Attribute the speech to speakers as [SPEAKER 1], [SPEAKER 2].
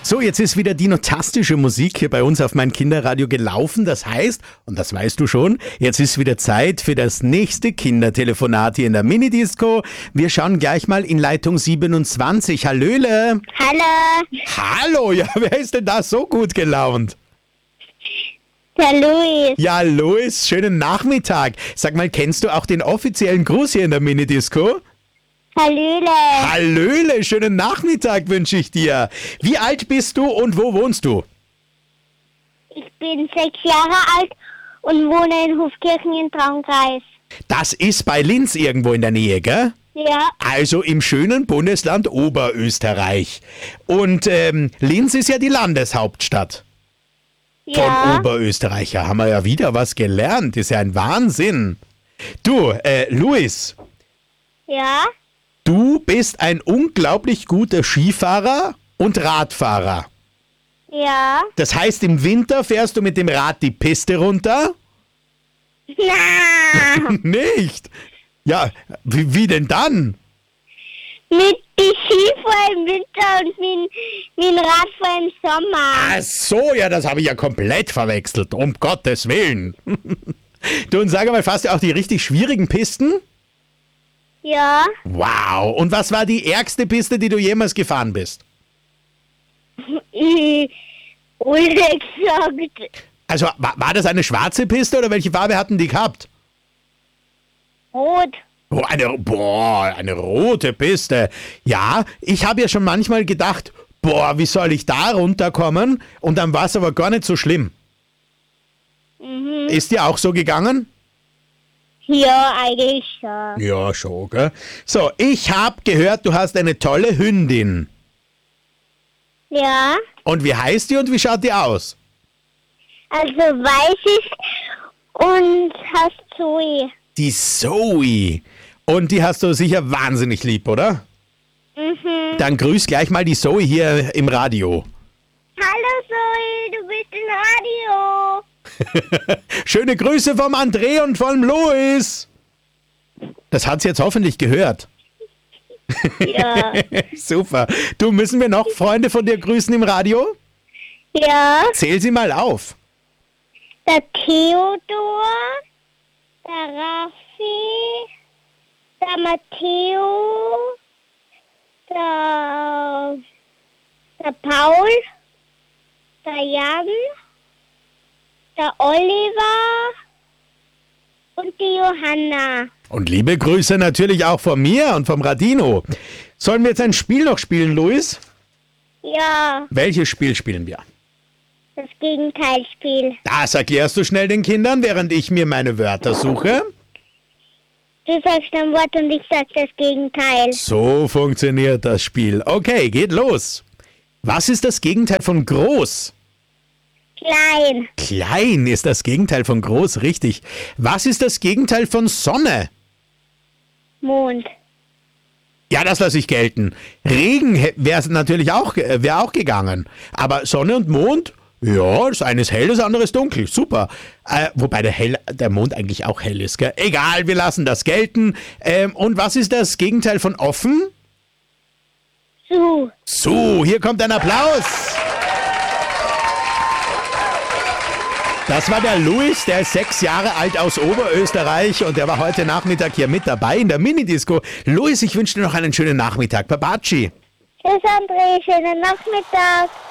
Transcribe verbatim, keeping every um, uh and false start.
[SPEAKER 1] So, jetzt ist wieder dinotastische Musik hier bei uns auf mein Kinderradio gelaufen. Das heißt, und das weißt du schon, jetzt ist wieder Zeit für das nächste Kindertelefonat hier in der Minidisco. Wir schauen gleich mal in Leitung siebenundzwanzig. Hallöle.
[SPEAKER 2] Hallo,
[SPEAKER 1] Hallo, ja, wer ist denn da so gut gelaunt?
[SPEAKER 2] der Luis.
[SPEAKER 1] Ja, Luis, schönen Nachmittag. Sag mal, kennst du auch den offiziellen Gruß hier in der Minidisco?
[SPEAKER 2] Hallöle.
[SPEAKER 1] Hallöle, schönen Nachmittag wünsche ich dir. Wie alt bist du und wo wohnst du?
[SPEAKER 2] Ich bin sechs Jahre alt und wohne in Hofkirchen im Traunkreis.
[SPEAKER 1] Das ist bei Linz irgendwo in der Nähe, gell?
[SPEAKER 2] Ja,
[SPEAKER 1] Also im schönen Bundesland Oberösterreich. Und ähm, Linz ist ja die Landeshauptstadt von
[SPEAKER 2] ja,
[SPEAKER 1] Oberösterreich. Da haben wir ja wieder was gelernt. Ist ja ein Wahnsinn. Du, äh, Luis,
[SPEAKER 2] ja,
[SPEAKER 1] du bist ein unglaublich guter Skifahrer und Radfahrer.
[SPEAKER 2] ja.
[SPEAKER 1] Das heißt, im Winter fährst du mit dem Rad die Piste runter?
[SPEAKER 2] Na,
[SPEAKER 1] Nicht? Ja, wie, wie denn dann?
[SPEAKER 2] mit die Skifahr im Winter und mit, mit Radfahr im Sommer.
[SPEAKER 1] Ach so, ja, das habe ich ja komplett verwechselt. Um Gottes Willen. Du, und sag mal, fährst du auch die richtig schwierigen Pisten?
[SPEAKER 2] Ja,
[SPEAKER 1] Wow. Und was war die ärgste Piste, die du jemals gefahren bist?
[SPEAKER 2] ich, ohne gesagt,
[SPEAKER 1] Also, war, war das eine schwarze Piste oder welche Farbe hatten die gehabt?
[SPEAKER 2] rot.
[SPEAKER 1] Oh, eine, boah, eine rote Piste. Ja, ich habe ja schon manchmal gedacht, boah, wie soll ich da runterkommen? Und dann war es aber gar nicht so schlimm.
[SPEAKER 2] Mhm.
[SPEAKER 1] Ist dir auch so gegangen?
[SPEAKER 2] Ja, eigentlich schon.
[SPEAKER 1] Ja, schon, gell? So, ich habe gehört, du hast eine tolle Hündin.
[SPEAKER 2] Ja,
[SPEAKER 1] Und wie heißt die und wie schaut die aus?
[SPEAKER 2] also weiß ich und hast Zoe.
[SPEAKER 1] Die Zoe. Und die hast du sicher wahnsinnig lieb, oder?
[SPEAKER 2] Mhm.
[SPEAKER 1] Dann grüß gleich mal die Zoe hier im Radio.
[SPEAKER 2] Hallo Zoe, du bist im Radio.
[SPEAKER 1] Schöne Grüße vom André und vom Louis. Das hat's jetzt hoffentlich gehört.
[SPEAKER 2] Ja.
[SPEAKER 1] Super. Du, müssen wir noch Freunde von dir grüßen im Radio?
[SPEAKER 2] Ja,
[SPEAKER 1] Zähl sie mal auf.
[SPEAKER 2] der Theodor, der Raffi, der Matteo, der, der Paul, der Jan, der Oliver und die Johanna.
[SPEAKER 1] Und liebe Grüße natürlich auch von mir und vom Radino. Sollen wir jetzt ein Spiel noch spielen, Luis?
[SPEAKER 2] Ja,
[SPEAKER 1] Welches Spiel spielen wir?
[SPEAKER 2] das Gegenteilspiel.
[SPEAKER 1] Das erklärst du schnell den Kindern, während ich mir meine Wörter suche.
[SPEAKER 2] Du sagst ein Wort und ich sag das Gegenteil.
[SPEAKER 1] So funktioniert das Spiel. Okay, geht los. Was ist das Gegenteil von groß?
[SPEAKER 2] Klein,
[SPEAKER 1] Klein ist das Gegenteil von groß, richtig. Was ist das Gegenteil von Sonne?
[SPEAKER 2] Mond,
[SPEAKER 1] Ja, das lasse ich gelten. Regen wäre natürlich auch, äh, wär auch gegangen. Aber Sonne und Mond, ja, das eine ist hell, das andere ist dunkel. Super. Äh, wobei der, hell, der Mond eigentlich auch hell ist, gell? Egal, wir lassen das gelten. Ähm, und was ist das Gegenteil von offen?
[SPEAKER 2] zu.
[SPEAKER 1] So, hier kommt ein Applaus. Das war der Luis, der ist sechs Jahre alt aus Oberösterreich und der war heute Nachmittag hier mit dabei in der Minidisco. Luis, ich wünsche dir noch einen schönen Nachmittag. Babaci.
[SPEAKER 2] Tschüss André, schönen Nachmittag.